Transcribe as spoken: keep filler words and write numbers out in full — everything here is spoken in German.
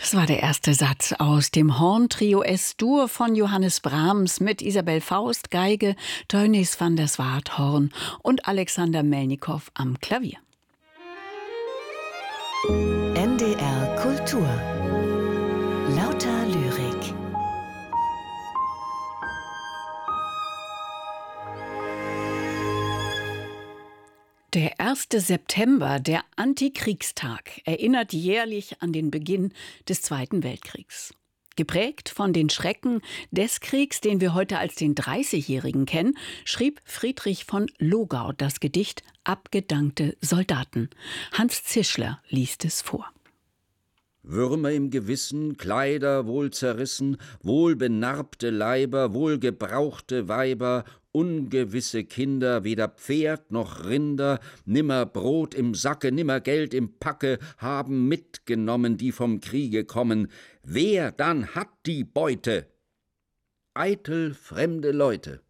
Das war der erste Satz aus dem Horn-Trio S-Dur von Johannes Brahms mit Isabel Faust, Geige, Teunis van der Swart, Horn und Alexander Melnikow am Klavier. N D R Kultur. Lauter Lyrik. Der erste September, der Antikriegstag, erinnert jährlich an den Beginn des Zweiten Weltkriegs. Geprägt von den Schrecken des Kriegs, den wir heute als den Dreißigjährigen kennen, schrieb Friedrich von Logau das Gedicht Abgedankte Soldaten. Hans Zischler liest es vor. Würmer im Gewissen, Kleider wohl zerrissen, wohl benarbte Leiber, wohl gebrauchte Weiber, ungewisse Kinder, weder Pferd noch Rinder, nimmer Brot im Sacke, nimmer Geld im Packe, haben mitgenommen, die vom Kriege kommen. Wer dann hat die Beute? Eitel fremde Leute.